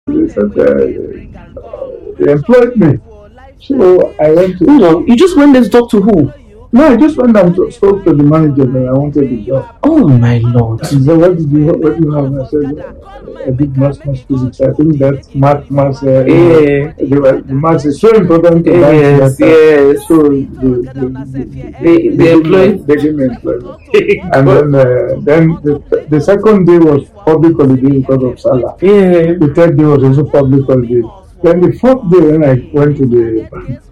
They said they employed me. So I went to. Hold on, you just went there to talk to who? No, I just went and spoke to the manager that I wanted the job. Oh my lord. He said, what do you have? I said, I did math physics. I think that math, the math is so important to Yes, yes. So they employed. They gave me employment. And then the second day was public holiday because of Salah. Yeah. The third day was also public holiday. Then the fourth day when I went to the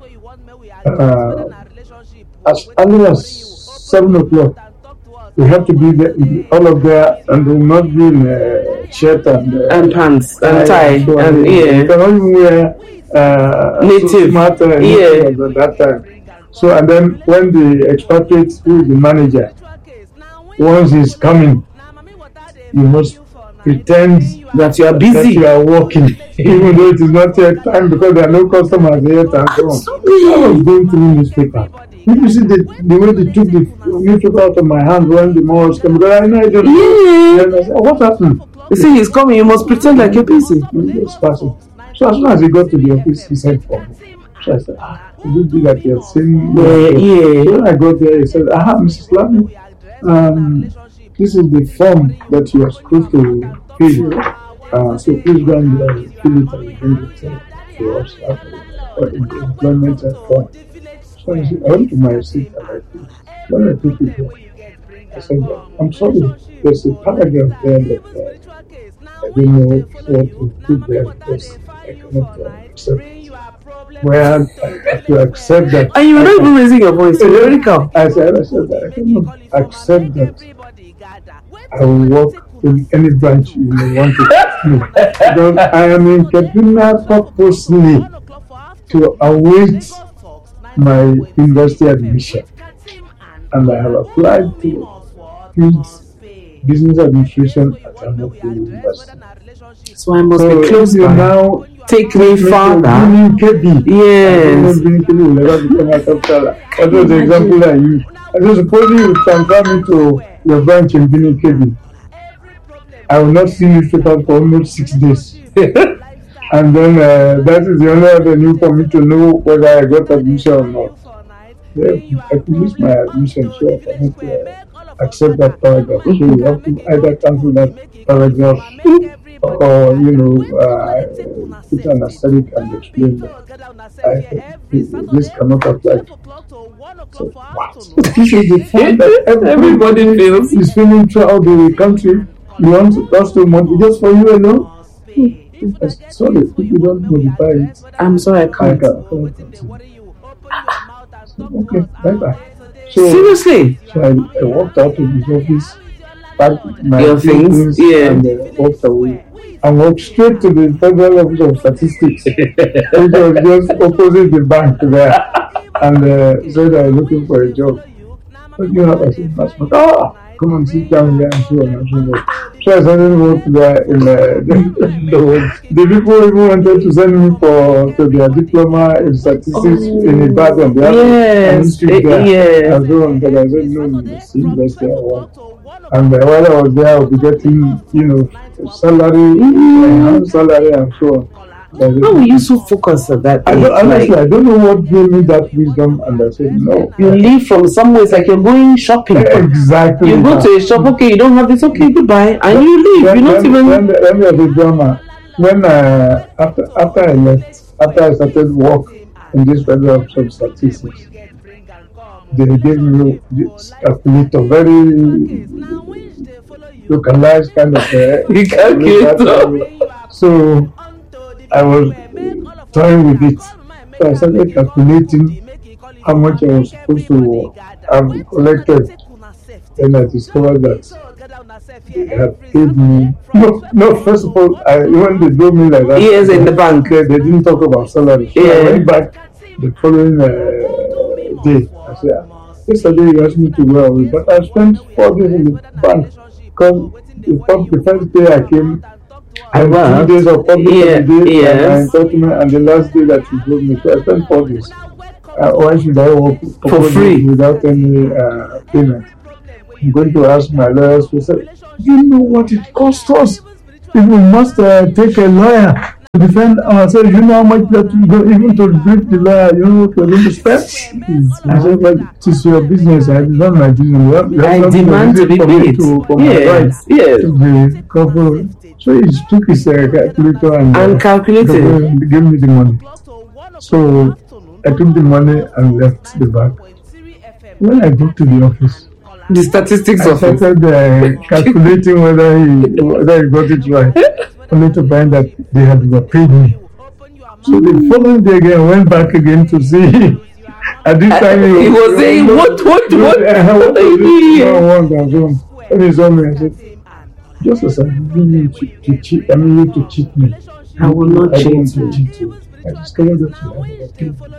as early as 7 o'clock, we have to be there, all of there, and we will not be in shirt and pants and tie so and you cannot even wear native at that time. So and then when the expatriate who is the manager, once he's coming, you must pretend that you are busy, that you are working, even though it is not yet time because there are no customers yet and so on. I was going through newspaper. You see the way they took the newspaper out of my hand when the man was coming. I know I don't know. And I said, what happened? You see, he's coming. You must pretend like you're busy. Just passing. So as soon as he got to the office, he said, for me. So I said, you did do that you're saying. Yeah. So when I got there, he said, Mrs. Lamy, this is the form that you are supposed to fill. So please go and fill it and bring it to us for employment form. So I went to my seat and I said, when I took it here, I said, I'm sorry, there's a paragraph there that I don't know what to put there because I cannot accept it. Well, I have to accept that. And you were not even raising your voice. You already come. I said I cannot accept that I will work in any branch you may want to take me. Because I am in Kaduna purposely to await my university admission. And I have applied to business administration at Amoku University. So I must be close by. Now take me further. Yes. That was the example I used. I said, suppose you transfer me to your branch in Bini Kebi. I will not see newspaper for almost 6 days. And then that is the only avenue for me to know whether I got admission or not. Yeah, I could miss my admission, so I cannot accept that paragraph. So you have to either cancel that paragraph or, put an asterisk and explain that this cannot apply. So, what? This is the fun that everybody feels. Is feeling throughout the country. You want us to modify just for you alone? Sorry, if you don't modify it. I'm sorry, I can't. Okay, bye. So, seriously? So I walked out of his office, packed my things, and walked away. And walked straight to the Federal Office of Statistics, which was just opposite the bank there. And said I was looking for a job. What do you have? I said, passport. Come and sit down there and so on and so forth. So I started working there in the people even wanted to send me to their diploma in statistics in Ibadan. Yes. And so on. But I said, no, it's the university I want. And while I was there, I would be getting, salary, salary and so on. How were you so focused on that? Honestly, I don't know what gave me that wisdom, and I said no. You leave from somewhere, it's like you're going shopping. Exactly. You go to a shop, okay, you don't have this, okay, goodbye, and you leave. You're not even. When the drama, when after I left, after I started work in this Federal Office of Statistics, they gave me this calculator, very localized kind of calculator. So I was toying with it. So I started calculating how much I was supposed to have collected. Then I discovered that they had paid me. No, first of all, when they told me like that. Yes, in the bank. They didn't talk about salary. So I went back the following day. I said, yesterday you asked me to go away, but I spent 4 days in the bank because the first day I came, and 2 days of public holiday and entitlement, and the last day that you told me. So I spent 4 days. Why should I work for free without any payment? I'm going to ask my lawyers to say, you know what it costs us if we must take a lawyer defend ourselves. You know how much that we don't even to brief the lawyer. You know what we're going to spend. I said, well, it is your business. I demand my business. Well, I demand to be paid. Yes, yes. To be covered. So he took his calculator and calculated. Gave me the money. So I took the money and left the bank. When I got to the office, the statistics I of it. started calculating whether he got it right. Only to find that they had overpaid me. So the following day again, I went back again to see. At this time, he was saying, what do you mean? When he saw me, I said, just as I didn't to cheat, I mean you to cheat me. I will not cheat you. I discovered that you have overpaid me.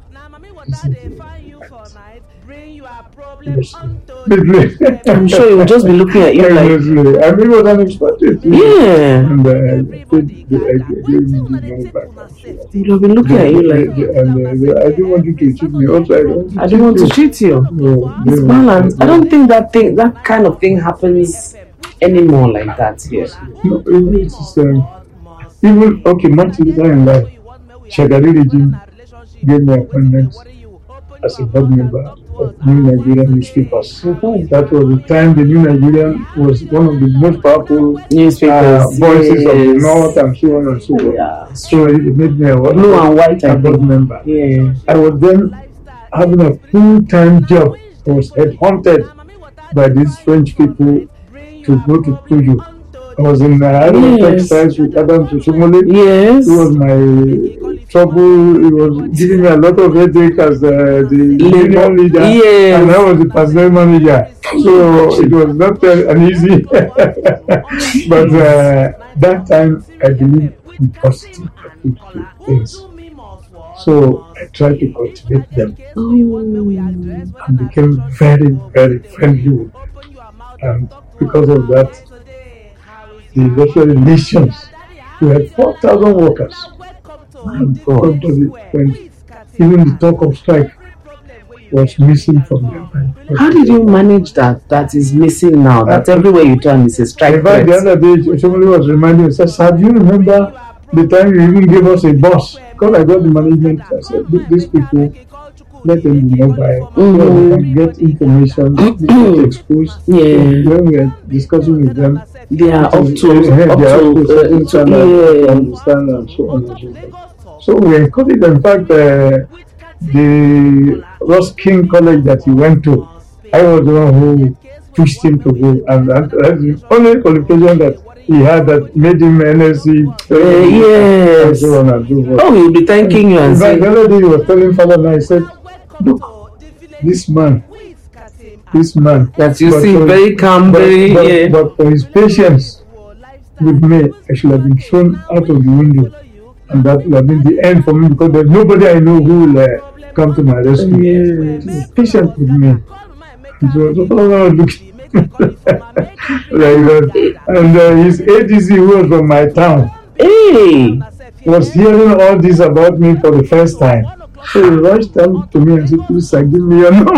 I'm sure he will just be looking at you like. I mean, it was unexpected. Yeah. And I gave the money back. He will be looking at you like. And I didn't want you to cheat me. Also, I didn't want to cheat you. No, it's balanced. I don't think that kind of thing happens anymore like that here. No, it's even okay. Much later in life, Shagari regime gave me appointments as a board member of New Nigerian newspapers. That was the time the New Nigerian was one of the most powerful newspapers, voices of the North and so on and so on. Yeah. So it made me a board member. Yeah. I was then having a full-time job. I was headhunted by these French people to go to Tuju. I was in textiles with Adam Tushumole. Yes. It was my trouble. It was giving me a lot of headache as the union leader. Yes. And I was the personnel manager. So it was not an easy. But that time I believe in positive things. So I tried to cultivate them and became very, very friendly with them. And because of that, the industrial relations, we had 4,000 workers. And even the talk of strike was missing from them. How did you manage that? That is missing now. That everywhere you turn is a strike. In fact, the other day, somebody was reminding me, said, "Sir, do you remember the time you even gave us a bus?" Because I got the management, I said, these people, let them be mobile. So we can get information, get exposed. Yeah. When we are discussing with them, they are up to understand and so on and so forth. So we encouraged, in fact, the Ross King College that he went to, I was the one who pushed him to go, and that's the only qualification that he had that made him NSC. Yes. And so on and so forth. Oh, he'll be thanking you and saying. The other day he was telling Father and I said, look, this man. That you see, very calm, but for his patience with me, I should have been thrown out of the window. And that would have been the end for me because there's nobody I know who will come to my rescue. Yes. Patient with me. So looking. And his ADC, who was from my town, was hearing all this about me for the first time. So he rushed down to me and said, please, give me your number.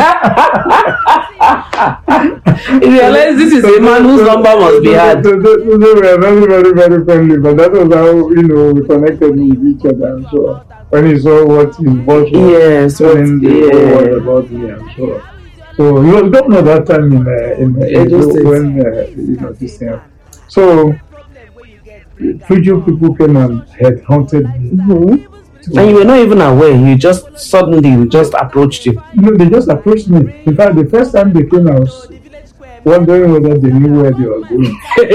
He realized this is a man whose number must be had. They were very, very, very friendly, but that was how, we connected with each other and so on. When he saw what his boss was telling the whole world about me and so on. So he was governor that time in when this thing happened. So Fuji people came and had haunted me. And you were not even aware. You just suddenly approached you. No, they just approached me. In fact, the first time they came, I was wondering whether they knew where they were going.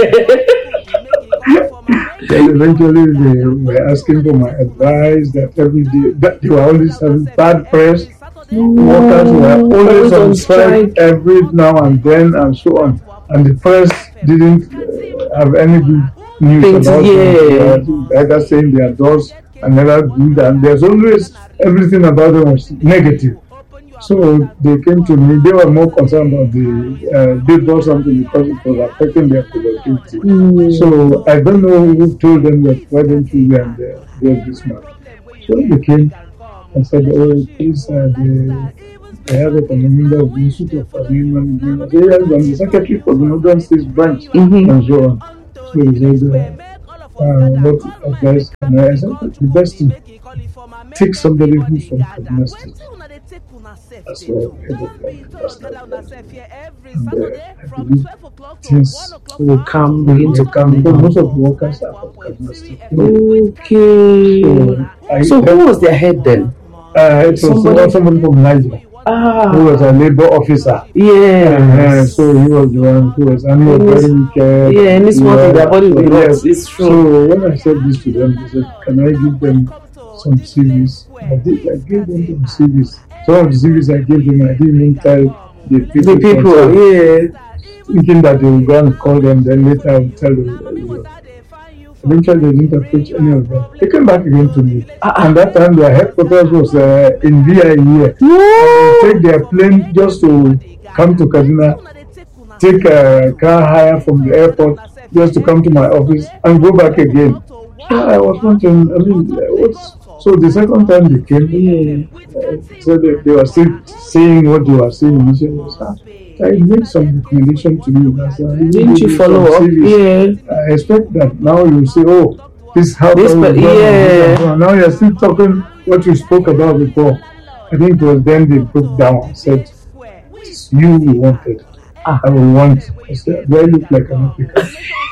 Then eventually they were asking for my advice. That every day that they were always having bad press. Workers were always on strike every now and then and so on. And the press didn't have any good news about them. Either saying their doors and never good, and there's always everything about them was negative. So they came to me. They were more concerned about they bought something because it was affecting their productivity. So I don't know who told them that why don't you go and get this man. So they came and said, oh, please, I have a member of the Institute of Marine Management. I said, yes, I'm the secretary for the Northern States branch and so on. So he said, what advice can I? I said, the best thing, take somebody who's from Kaduna State as well, head of national government. And I believe things will come, begin to come. Because most of the workers are from Kaduna State. Okay. So who was their head then? It was someone from Niger. Who was a labor officer. Yeah. So he was the one who was, and he was very wicked. Yeah, and this one their body will yes, it's true. So when I said this to them, they said, can I give them some CVs? I gave them some CVs. Some of the CVs I gave them, I didn't even tell the people. Thinking that they will go and call them, then later I will tell them. Eventually, they didn't approach any of them. They came back again to me. And that time, their headquarters was in VI here. They take their plane just to come to Kaduna, take a car hire from the airport just to come to my office and go back again. I was wondering, so the second time they came, so they were still saying what they were saying initially. I made some recommendation to you. Didn't you follow up? Yeah. I expect that now you say, oh, this is how now you're still talking what you spoke about before. I think it was then they broke down and said, it's you wanted. I will want. I said, do I look like an African?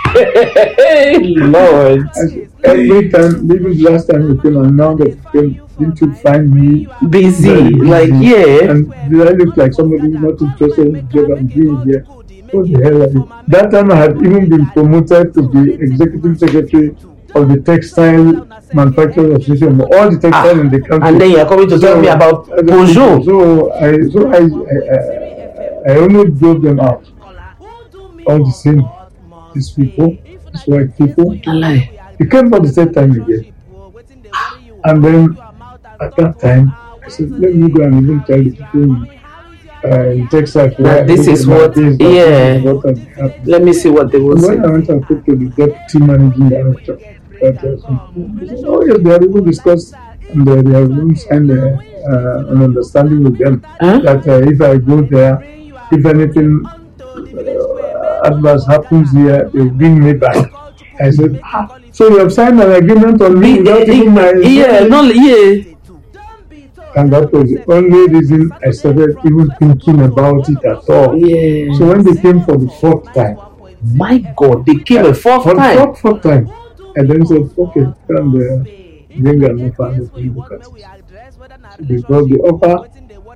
Lord. Every time, even last time you came and now that you came, didn't you find me busy? Yeah. And did I look like somebody not interested in the job I'm doing here? What the hell are you? That time I had even been promoted to be executive secretary of the textile manufacturers association, all the textiles in the country. And then you're coming to tell me about Bonjour. So I only drove them out. All the same, these people, these white people. They came for the third time again. And then at that time, I said, let me go and even tell the people in Texas that this is what, let me see what they will say. When I went and spoke to the deputy managing director, he said, oh yes, they have even discussed and they have even signed an understanding with them that if I go there, if anything adverse happens here, they will bring me back. I said, so you have signed an agreement on me without even my... And that was the only reason I started even thinking about it at all. Yeah. So when they came for the fourth time, my God, they came a fourth time. Fourth time. And then said, okay, come there, bring an offer and look at it. They got the offer.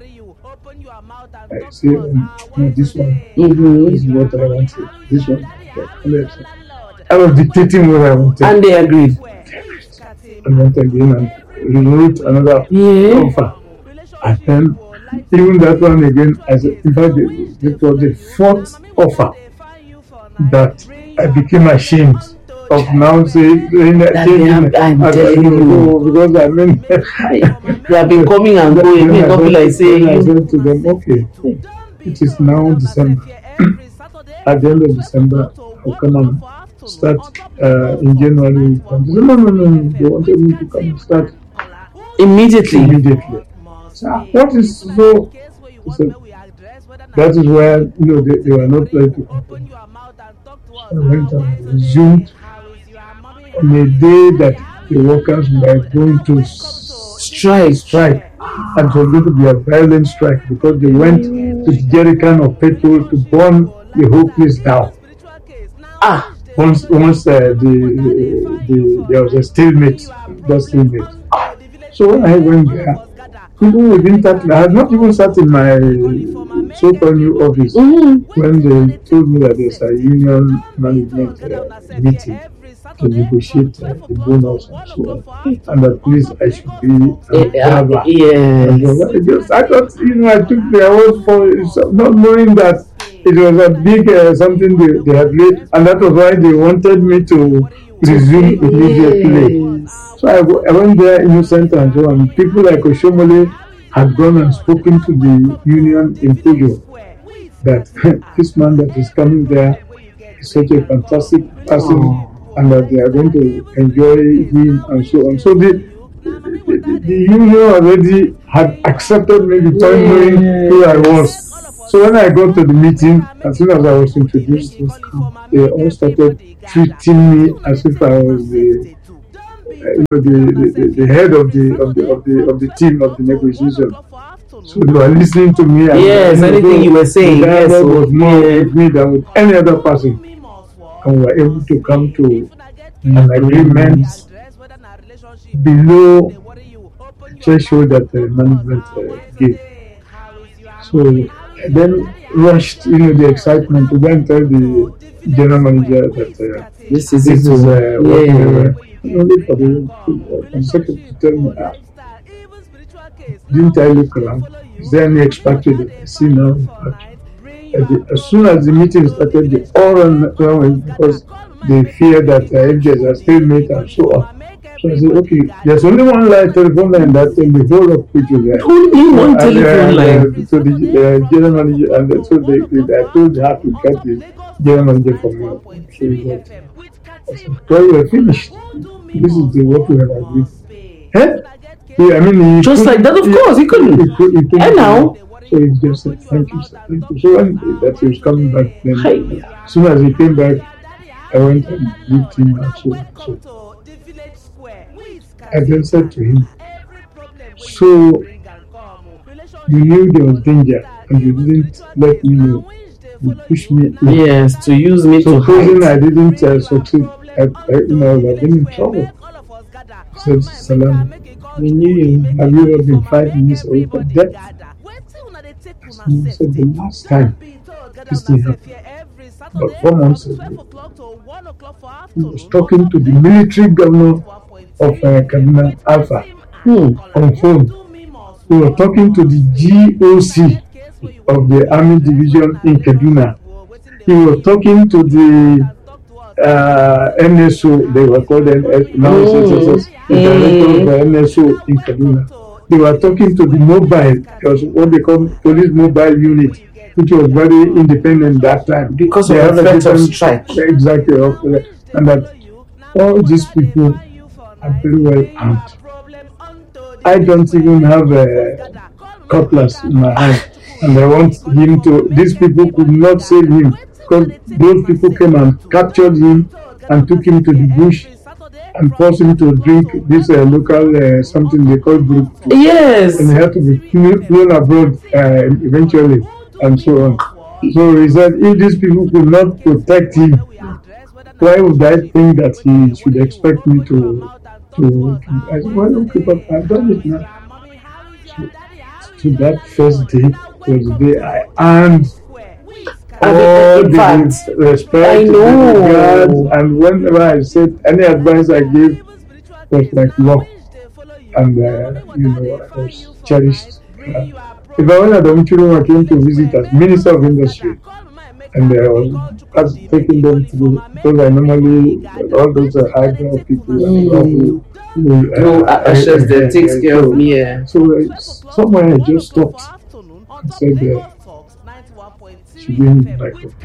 I say, no, this one. This is what I wanted. This one. I was dictating what I wanted. And they agreed. And went again and rewrote another offer. And then, even that one again, I said, in fact, it was the fourth offer that I became ashamed of now saying that I'm telling you. Because I mean, they have been coming and going. It may not be like saying. I said to them, okay, it is now December. At the end of December, I'll come and start in January. They said, no. They wanted me to come and start immediately. So, what is so? So that is where they were not ready to come. I went and resumed on a day that the workers were going to strike, and it was going to be a violent strike because they went with jerrycan of petrol to burn the whole place down. Once there was a stalemate, So when I went there, people within that, I had not even sat in my so-called new office when they told me that there's a union management meeting to negotiate the bonus and so on, and that please I should be observer. I thought, I took the award for not knowing that it was a big something they had made, and that was why they wanted me to resume immediately. So I went there innocent and so on. People like Oshomole had gone and spoken to the union in Pujo that this man that is coming there is such a fantastic person and that they are going to enjoy him and so on. So the union already had accepted me without knowing who I was. So when I got to the meeting, as soon as I was introduced, they all started treating me as if I was the head of the team of the negotiation. So they were listening to me. And yes, anything you were saying, the yes, dialogue was more with me than with any other person. And we were able to come to an agreement below threshold that the management gave. So I then rushed, the excitement to go and tell the general manager that this is what only for the secretary to tell me, didn't I look around? Is there any expatriate that I see now? As soon as the meeting started, they all ran because they fear that FGS are stalemate and so on. So I said, okay, there's only one telephone line that in the whole of which is there. Only one telephone line. So the general manager, and so I told her to get the general manager for me. So he said, well, we're finished. This is what we have agreed. Yeah, I mean, just like that, of course, he couldn't. He couldn't. And now? So he just said, thank you, sir, thank you. So when that he was coming back, then as soon as he came back, I went and greeted him and so. I then said to him, so you knew there was danger and you didn't let me know. You pushed me in. Yes, to use me to supposing I didn't succeed, I would have been in trouble. I said, Salam, we knew you. Have you ever been 5 minutes away from death? I said, the last time this thing happened, about 4 months ago, he was talking to the military governor of Kaduna Alpha on phone. We were talking to the GOC of the Army Division in Kaduna. He was talking to the NSO, they were called now the director of the NSO in Kaduna. They were talking to the mobile, it was what they call police mobile unit, which was very independent that time. Because of the threat of strike. Exactly. And that all these people are very well armed. I don't even have a cutlass in my hand. And I want him to, these people could not save him because those people came and captured him and took him to the bush and forced him to drink this local something they call group. Yes. And he had to be flown abroad eventually and so on. So he said, if these people could not protect him, why would I think that he should expect me to I said, well, okay, but I've done it now. So that first day was the day I earned all the respect, regard, and whenever I said any advice I gave was like love, and I was cherished. If I went at Omchuru, I came to visit as Minister of Industry, and I was taking them to because I normally all those high-level people who takes care of me. So somewhere I just stopped and said, she didn't like it.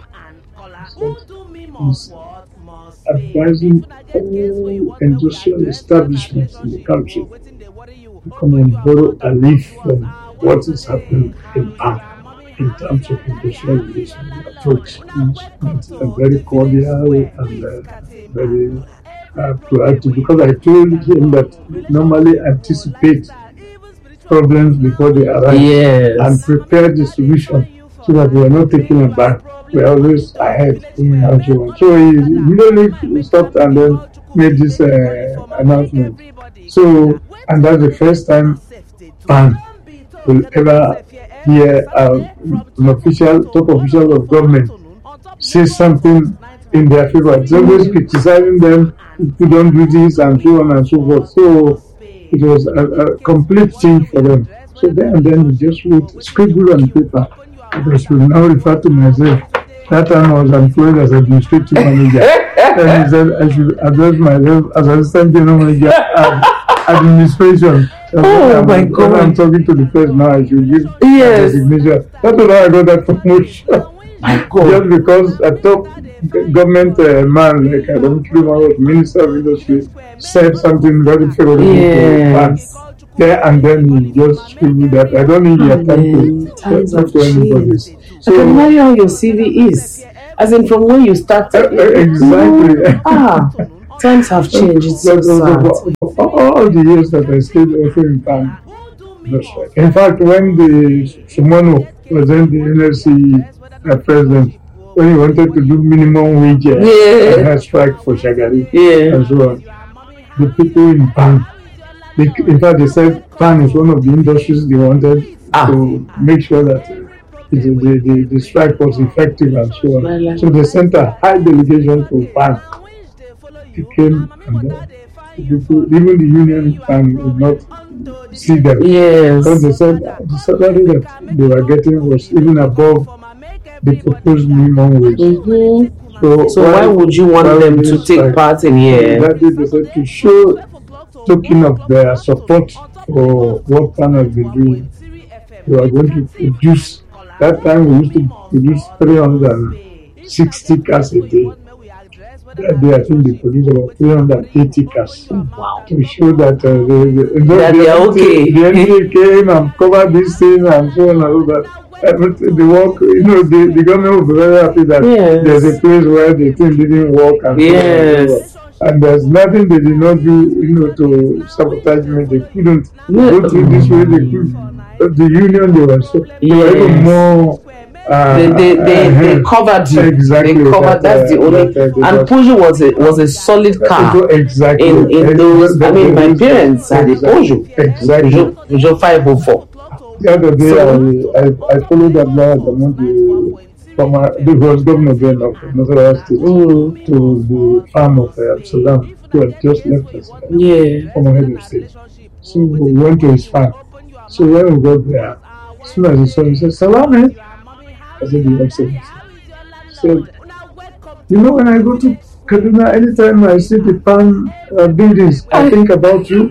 He's advising all industrial establishments in the country to come and borrow a leaf from what is happening in ARM in terms of industrial relations approach. It's very cordial and very proactive, because I told him that normally anticipate problems before they arise and prepare the solution so that we are not taken aback. We are always ahead and so on. So he immediately stopped and then made this announcement. So, and that's the first time PAN will ever hear an official, top official of government say something in their favor. It's always criticizing them if you don't do this and so on and so forth. So it was a complete change for them. So then we just wrote, scribble on paper, because we now refer to myself. That time I was employed as administrative manager. Then he said I should address myself as assistant general manager at administration. So my God. When I'm talking to the press now, I should give resignation. That's why I got that promotion. My God. Just because a top government man like Adam Kiruma was Minister of Industry said something very favorable to PAN. there and then he just scribbled that. I don't think he had time to Times talk have to anybody. changed. I can imagine how your CV is. As in from when you started. Exactly. Times have changed. It's so sad. All the years that I stayed also in town. In fact, when the Sumono was in the NLC president, when he wanted to do minimum wage and strike for Shagari and so on, the people in PAN, in fact, they said PAN is one of the industries they wanted to make sure that the strike was effective and so on. So they sent a high delegation to PAN. They came and people, even the union PAN would not see them. Because they said the salary that they were getting was even above the proposed minimum wage. So why would you want them to take part in here? That is, they said, to show token of their support for what PAN has been doing. We are going to produce. That time we used to produce 360 cars a day. That day I think they produced about 380 cars. Wow. To show that they are okay. The NGA came and covered this thing and so on and all that. The work, the government will be very happy that there's a place where the thing didn't work and so on. And there's nothing they did not do, to sabotage me. They couldn't go through this way. They could. The union, they were so even more. They covered you. Exactly. They covered. That's the only. And Peugeot was a solid car. Exactly. In those, I mean, my parents had a Peugeot. Exactly. Peugeot 504. The other day, I followed that guy from the was governor then of Nasarawa State to the farm of Absalom, who had just left us. Former head of state. So we went to his farm. So when we got there, as soon as he saw me, he said, "Salame." I said, "The Excellency." He said, when I go to Kaduna, anytime I see the PAN buildings, I think about you.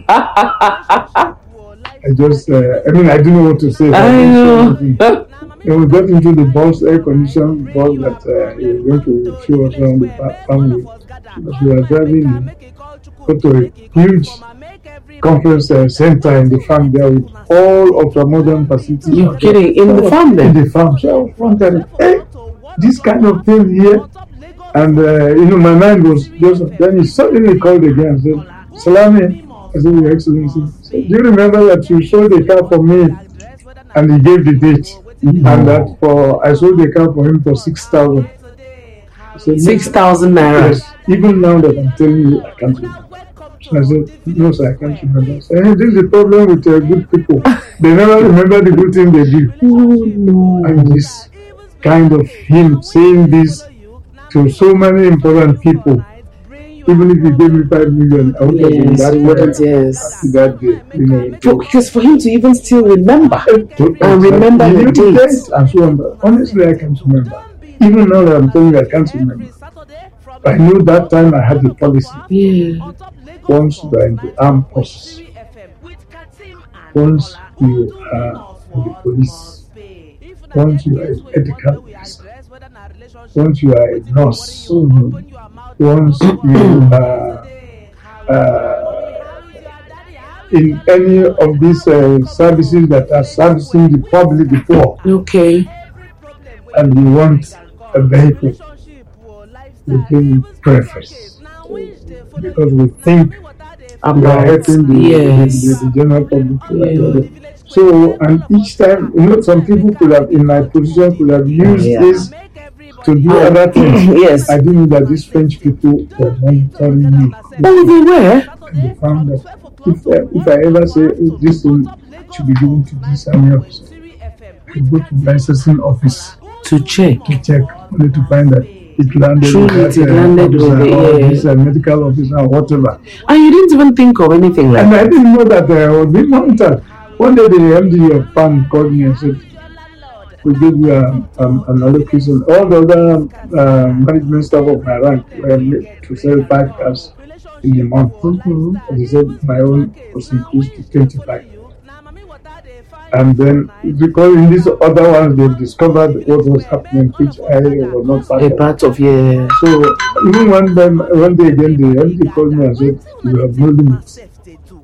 I just, I didn't know what to say. I know. And we got into the bus, air-conditioned bus that he was going to show us around the family. As we were driving, got to a huge conference center in the farm there with all ultra-modern facilities. You're kidding? In the farm then? In the farm. So I was wondering, this kind of thing here. And, my mind was just, then he suddenly called again and said, "Salami." I said, "Your Excellency, do you remember that you sold a car for me?" And he gave the date. And that I sold the car for him for 6,000. 6,000 naira. Yes. Even now that I'm telling you, I can't remember. So I said, "No, sir, I can't remember." I said, "This is the problem with good people. They never remember the good thing they do." And this kind of him saying this to so many important people. Even if he gave me 5 million, I would have been that day. Because for him to even still remember and remember the dates and so on. But honestly, I can't remember. Even now that I'm telling you, I can't remember. But I know that time I had the policy. Once you are in the armed forces, once you are in the police, once you are a medical officer, once you are a nurse, once you are in any of these services that are servicing the public before, and you want a vehicle, we give you preference because we think we are helping the general public. So, and each time, some people could have, in my position, could have used this to do other things. I didn't know that these French people were monitoring me. Oh, they were? And they found that if I ever say this thing should be given to this army officer, I go to the licensing office to check, only to find that it landed with this medical officer or whatever. And you didn't even think of anything like that? And I didn't know that I was being monitored. One day the MD of PAN called me and said, "We give you an allocation." All the other management staff of my rank were made to sell 5 cars in a month. And he said my own was increased to 25. And then, because in these other ones, they've discovered what was happening, which I was not part of. So, even one day again, the MD called me and said, "You have no limits."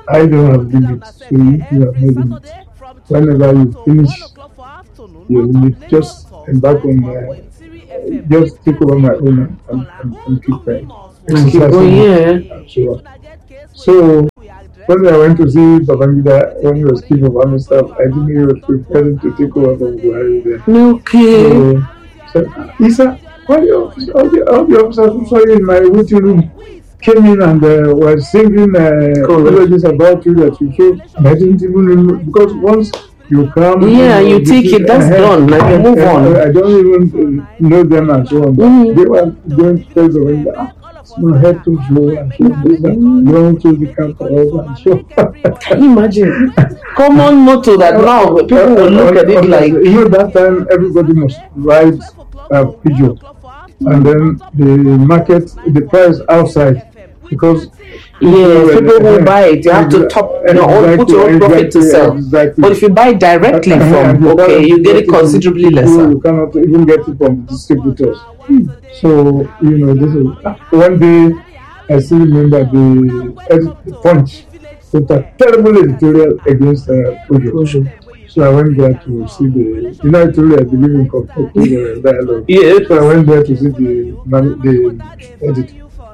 I don't have limits, so you have no limits. Whenever you finish your limit, just embark on just take over my own and keep going, exercising yeah. and so on. So when I went to see Babangida when he was king of army staff, I didn't know he was preparing to take over from Buhari then. Okay. So, Isa, all the officers who saw you in my waiting room came in and were singing apologies about you that you so, and I didn't even remember, because once you come, you take it, that's done, like you move on. I don't even know them and so on. They were going to tell them, my head too slow and so going to the camp forever and so. Can you imagine? Common motto that now people will look at it like. That time everybody must ride Peugeot, and then the market, the price outside, because people who buy it, you have to put your own profit to sell. Exactly. But if you buy directly from, you get it considerably lesser. You cannot even get it from distributors. So, this is one day I still remember the Punch put a terrible editorial against Peugeot. So I went there to see I told you I believe in constructive dialogue. Yes. So I went there to see the editor.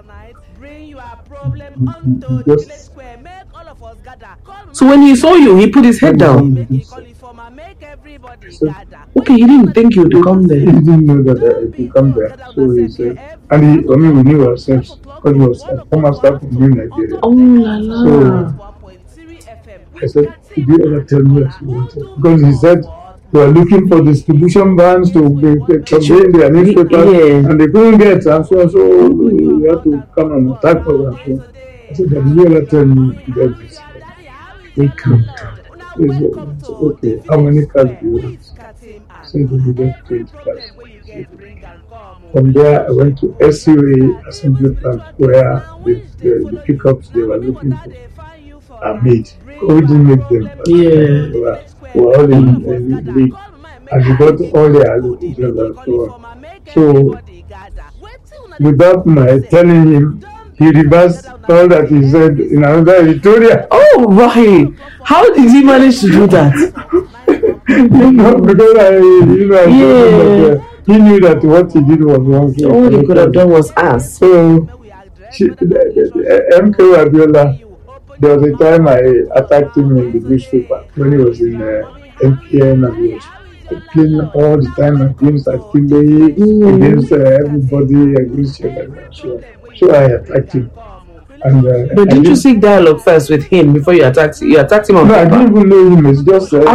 So when he saw you, he put his head down. Okay, he didn't think you would come there. He didn't know that I could come there. So he said, and we knew ourselves because he was a former staff from New Nigeria. Oh la la. So I said, did you ever tell me what you wanted? Because he said they were looking for distribution vans to convey their newspapers, and they couldn't get, and so we had to come and attack us. And so I said, did you ever tell me about this? They can't. Okay, how many cars do you want? I said, we get 20 cars. From there, I went to SUA assembly plant where the pickups they were looking for are made. We didn't make them. They were all in league. And we got all the allocations and so on. So, without my telling him, he reversed all that he said in another editorial. Oh, right. How did he manage to do that? Because he knew that what he did was wrong. All he could have done was ask. So, MK Abiola, there was a time I attacked him in the newspaper when he was in MPN, and he was complaining all the time against Akinde, against everybody, against Chelsea. So I attacked him. And, but did you seek dialogue first with him before you attacked him? You attacked him on paper? I didn't even know him. It's just okay.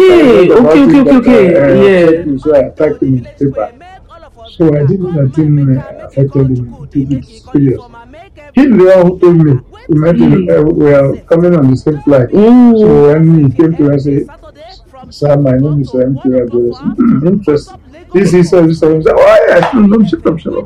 Yeah. So I attacked him in paper. So I didn't know that thing affected him. It is serious. He's the one who told me. We are coming on the same flight. So when he came to us, and said, "Sir, my name is MK Abiola." Interesting. This is so. He said, "Oh yeah, no, shut up."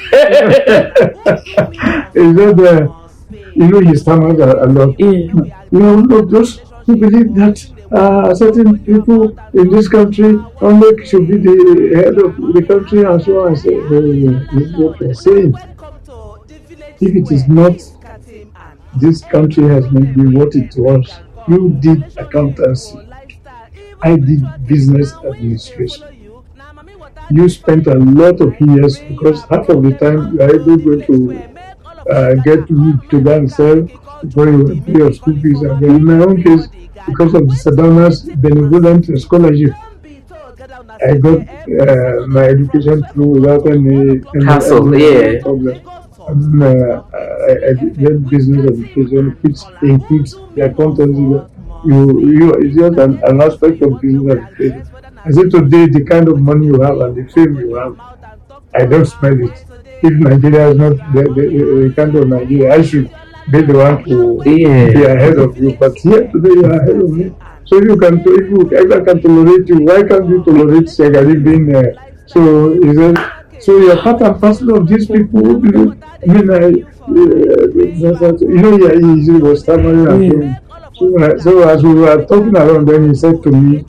He said, he stammered a lot. No, those who believe that certain people in this country only should be the head of the country and so on. I said, this is what you're saying. If it is not, this country has not been what it was. You did accountancy. I did business administration. You spent a lot of years, because half of the time you are able to get to go and sell before you pay your school fees. And in my own case, because of the Sadana's benevolent scholarship, I got my education through without any problem. I did business education, which includes the accountancy. It's just an aspect of business education. I said today, the kind of money you have and the fame you have, I don't smell it. If Nigeria is not the kind of Nigeria, I should be the one to be ahead of you. But here today, you are ahead of me. So if I can tolerate you, why can't you tolerate Shagari being there? So he said, so you're part and parcel of these people who believe. I mean, he was stammering and so. So as we were talking around, then he said to me,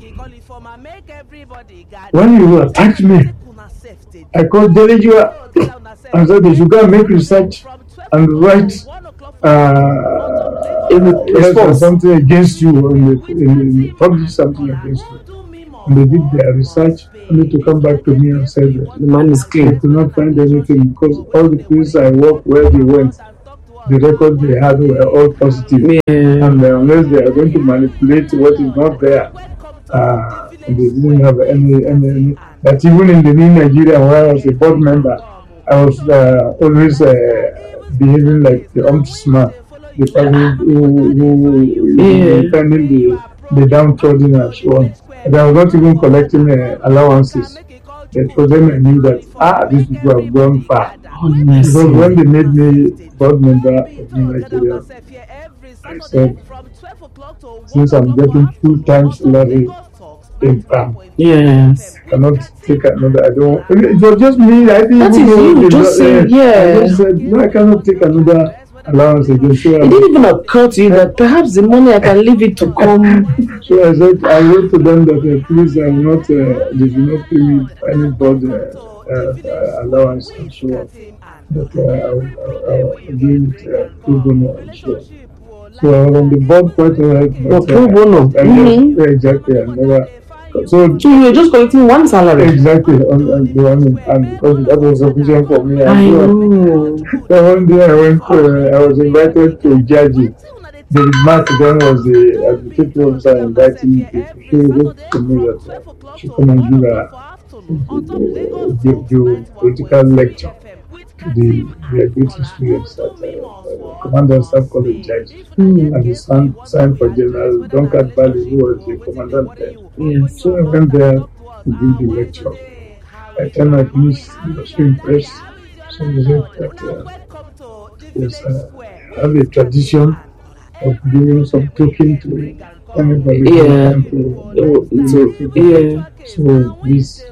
when you attacked me, I called Delejua and said they should go and make research and write yes, or something against you, in publish something against you. And they did their research only to come back to me and say that the man is they clean. could not find anything because all the places I worked where they went, the records they had were all positive. Yeah. And unless they are going to manipulate what is not there, they didn't have any. That even in the new Nigeria, where I was a board member, I was always behaving like the ombudsman, the person who defending the downtrodden and so on. And I was not even collecting allowances. For them, I knew that these people have gone far. Honestly. Because when they made me board member of New Nigeria, I said, since I'm getting 2 times salary in PAM, yes, I cannot take another. I don't. It was just me. I didn't that even know. you just said, yeah. I just said, no, I cannot take another allowance again. So it didn't even occur to you that perhaps the money I can leave it to come. So I said, I wrote to them that please, I will not. They should not pay me any board allowance and so on. But I'll give it pro bono and so on. So I was on the board quite a while. Pro bono. Exactly. I never. So you were just collecting one salary. Exactly, and because that was sufficient for me. I know. So one day I was invited to Jaji. David Mark then was the education officer inviting me to wrote to me that she come and give a political lecture to the graduating students at Commander and Staff College Jaji. And he signed for General Duncan Valley, who was the commandant there. Yes. So I went there to give the lecture. By the time I finished, I was so impressed. So he said that yes, I have a tradition of giving some token to anybody. Yeah. So this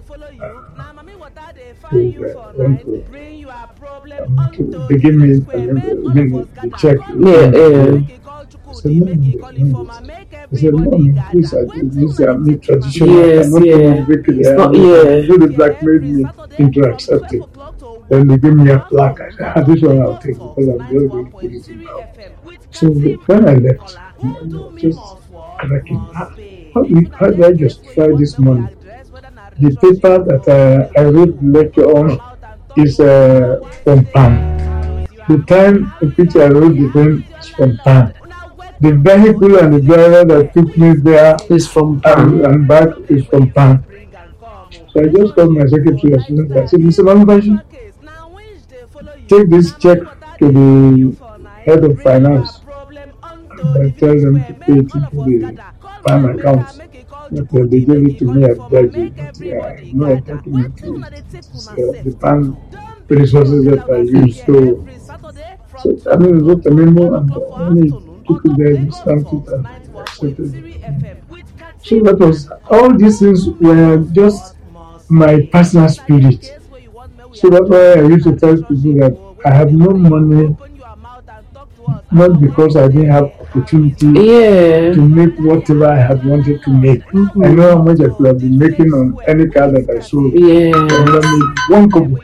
they give me the check. I said, no. I said, no, please, these are new tradition. Yes, it's not, so they blackmailed me into accepting. Then they give me a plaque. I said, this one I'll take because I'm just going to put it in now. So when I left, just cracking, how do I justify this money? The paper that I wrote the lecture on is from PAM. The time in which I wrote the thing is from PAM. The vehicle and the driver that took me there is from PAM. And back is from PAM. So I just called my secretary assistant. I said, Mr. Bambashi, take this check to the head of finance and tell them to pay it into the PAM accounts. But they gave it to me at Jaji. But no attachment to the PAM resources that I used. So I mean, wrote a memo and only took it there and stamped it and accepted it. So that was, all these things were just my personal spirit. So that's why I used to tell people that I have no money, not because I didn't have opportunity to make whatever I had wanted to make. I know how much I could have been making on any car that I sold. I never made one kobo.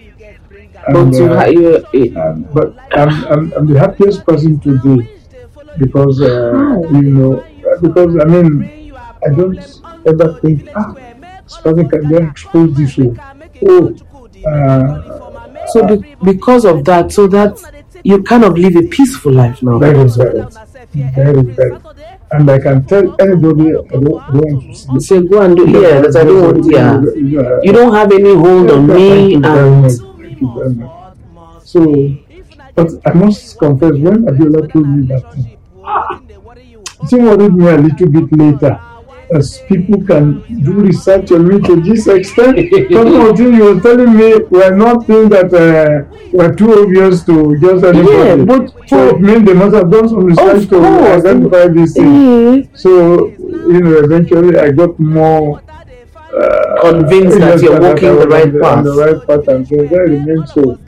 But I'm the happiest person today because because I mean I don't ever think this person can get exposed this way. So because of that, so that you kind of live a peaceful life now. Very. And I can tell anybody I don't want to see. Say go and do that I don't want. You don't have any hold on me. Thank you very much. So, but I must confess, when Abiola told me that thing, it worried me a little bit later. As people can do research on me to this extent, some of the things you were telling me were not things that were too obvious to just anybody. But so it means they must have done some research to identify these things. So, eventually I got more convinced that you're walking the right path. The right path, and so that remains so.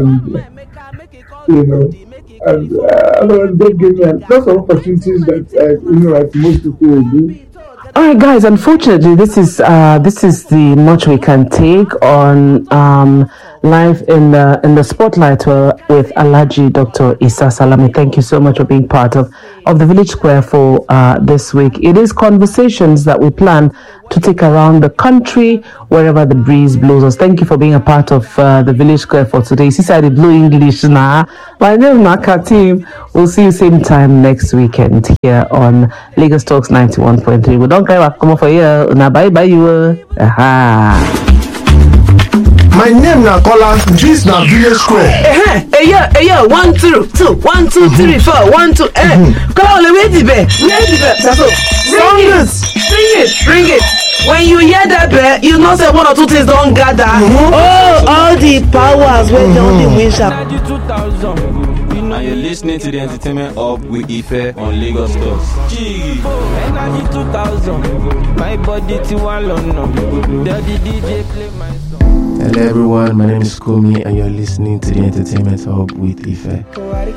And they give me a lot of opportunities that like most people will do. All right, guys. Unfortunately, this is the much we can take on live in the spotlight with Alhaji Dr. Isa Salami. Thank you so much for being part of the Village Square for this week. It is conversations that we plan to take around the country, wherever the breeze blows us. Thank you for being a part of the Village Square for today. See, I blue English now. My name is Naka Team. We'll see you same time next weekend here on Lagos Talks 91.3. We don't cry back. Come on for you. Now bye bye you. Aha. My name na Kola. This na Village Square. Hey, 1 2 2 1 2 3 4 1 2. Kola, where the bell? That's all. Bring it. When you hear that bell, you know say one or two things don't gather. Oh, all the powers when they only wish up. And you're listening to the Entertainment Hub with Ife on Lagos Talks. Energy 2000, my body to London. Daddy DJ play my song. Hello everyone, my name is Kumi and you're listening to the Entertainment Hub with Ife.